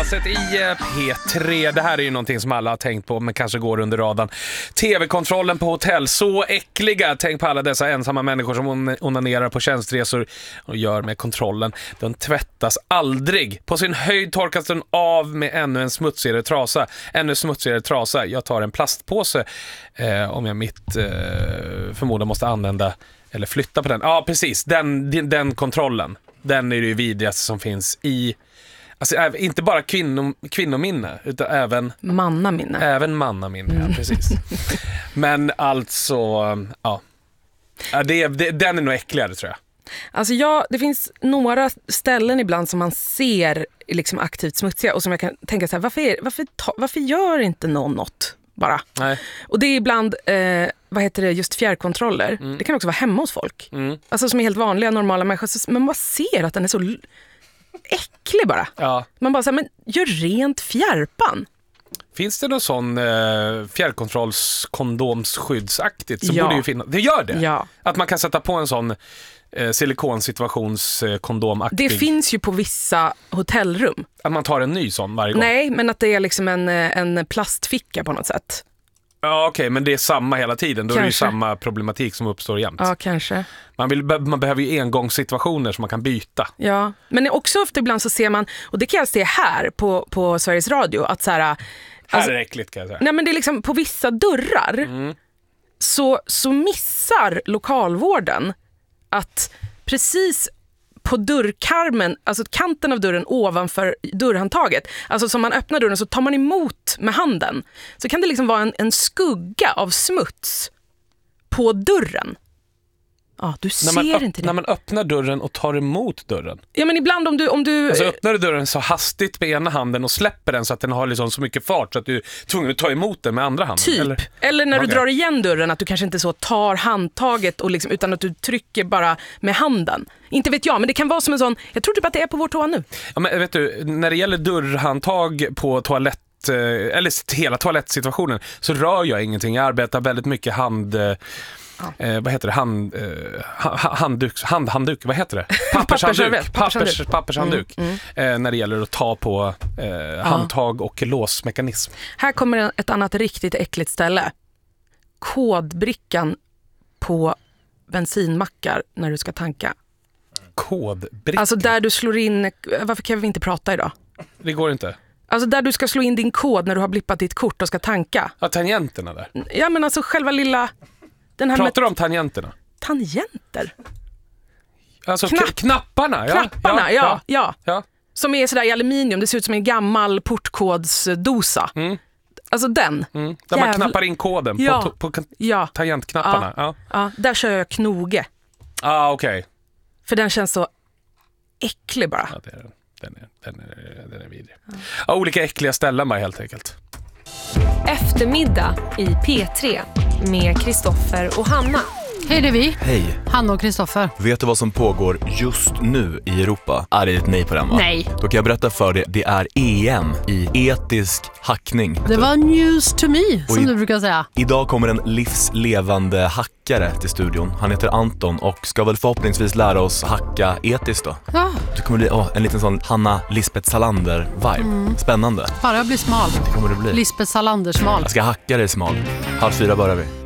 Kalaset i P3. Det här är ju någonting som alla har tänkt på men kanske går under radarn. TV-kontrollen på hotell, så äckliga. Tänk på alla dessa ensamma människor som onanerar på tjänstresor och gör med kontrollen. Den tvättas aldrig. På sin höjd torkas den av med ännu en smutsigare trasa. Ännu smutsigare trasa. Jag tar en plastpåse om jag förmodligen måste använda eller flytta på den. Ja, precis. Den kontrollen. Den är det ju vidrigaste som finns i... Alltså inte bara kvinnominne utan även mannaminne. Även mannaminne, ja, precis. Men alltså, ja. Den är nog äckligare, tror jag. Alltså det finns några ställen ibland som man ser liksom aktivt smutsiga och som jag kan tänka så här, varför gör inte någon något bara? Nej. Och det är ibland just fjärrkontroller. Det kan också vara hemma hos folk. Alltså som är helt vanliga, normala människor. Men man ser att den är så äcklig bara. Ja. Man bara säger, men gör rent fjärpan. Finns det någon sån fjärrkontrollskondomsskyddsaktigt som borde ju finnas? Det gör det? Ja. Att man kan sätta på en sån silikonsituationskondomaktig. Det finns ju på vissa hotellrum. Att man tar en ny sån varje gång? Nej, men att det är liksom en plastficka på något sätt. Ja, okej, men det är samma hela tiden. Då kanske. Är det ju samma problematik som uppstår jämt. Ja, kanske. Man behöver ju engångssituationer som man kan byta. Ja, men också ofta ibland så ser man, och det kan jag se här på Sveriges Radio, att så här... Här är det äckligt, kan jag säga. Nej, men det är liksom på vissa dörrar så missar lokalvården att precis på dörrkarmen, alltså kanten av dörren ovanför dörrhandtaget, alltså som man öppnar dörren så tar man emot med handen, så kan det liksom vara en skugga av smuts på dörren. Ja, du ser inte det. När man öppnar dörren och tar emot dörren. Ja, men ibland om du alltså öppnar du dörren så hastigt med ena handen och släpper den så att den har liksom så mycket fart så att du är tvungen att ta emot den med andra handen. Typ. Eller när du drar igen dörren, att du kanske inte så tar handtaget och liksom, utan att du trycker bara med handen. Inte vet jag, men det kan vara som en sån, jag tror typ att det är på vår toa nu. Ja, men vet du, när det gäller dörrhandtag på toalett eller hela toalettsituationen så rör jag ingenting. Jag arbetar väldigt mycket vad heter det? Handhandduk, vad heter det? Pappershandduk. När det gäller att ta på handtag och låsmekanism. Här kommer ett annat riktigt äckligt ställe. Kodbrickan på bensinmackar när du ska tanka. Kodbrickan? Alltså där du slår in, varför kan vi inte prata idag? Det går inte. Alltså där du ska slå in din kod när du har blippat ditt kort och ska tanka. Ja, tangenterna där. Ja, men alltså själva lilla... Pratar du om tangenterna? Tangenter? Alltså knapparna? Knapparna, ja. Som är sådär i aluminium. Det ser ut som en gammal portkodsdosa. Alltså den. Där man knappar in koden på tangentknapparna. Ja, där kör jag knoge. Okej. För den känns så äcklig bara. Ja, det är den. Den är vidrig. Olika äckliga ställen bara, helt enkelt. Eftermiddag i P3 med Kristoffer och Hanna. Hej, det är vi. Hej. Hanna och Kristoffer. Vet du vad som pågår just nu i Europa? Är det ett nej på den, va? Nej. Då kan jag berätta för dig, det är EM i etisk hackning. Det var news to me, som du brukar säga. Idag kommer en livslevande hackare till studion. Han heter Anton och ska väl förhoppningsvis lära oss hacka etiskt då. Ja. Det kommer bli en liten sån Hanna Lisbeth Salander-vibe. Spännande. Bara jag blir smal. Det kommer det bli. Lisbeth Salander smal. Jag ska hacka dig smal. 3:30 börjar vi.